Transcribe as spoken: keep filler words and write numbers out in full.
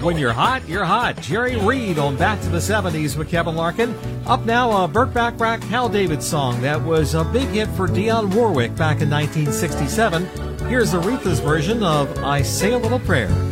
When you're hot, you're hot. Jerry Reed on Back to the seventies with Kevin Larkin. Up now, a Burt Bacharach, Hal David song that was a big hit for Dionne Warwick back in nineteen sixty-seven. Here's Aretha's version of I Say a Little Prayer.